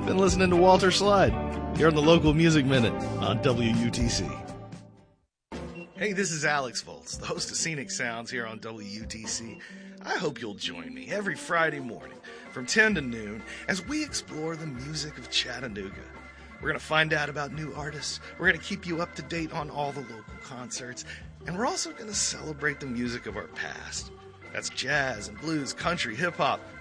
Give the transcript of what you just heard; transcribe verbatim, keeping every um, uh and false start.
You've been listening to Walter Slide here on the Local Music Minute on W U T C. Hey, this is Alex Volz, the host of Scenic Sounds here on W U T C. I hope you'll join me every Friday morning from ten to noon as we explore the music of Chattanooga. We're going to find out about new artists. We're going to keep you up to date on all the local concerts. And we're also going to celebrate the music of our past. That's jazz and blues, country, hip-hop,